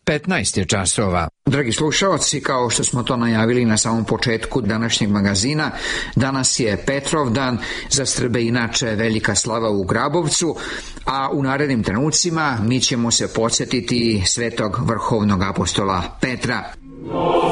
15 je časova. Dragi slušalci, kao što smo to najavili na samom početku današnjeg magazina, danas je Petrovdan, za Srbe inače velika slava u Grabovcu, a u narednim trenucima mi ćemo se podsjetiti svetog vrhovnog apostola Petra.